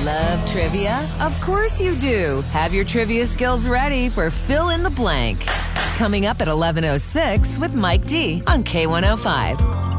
Love trivia? Of course you do. Have your trivia skills ready for Fill in the Blank. Coming up at 11:06 with Mike D on K105.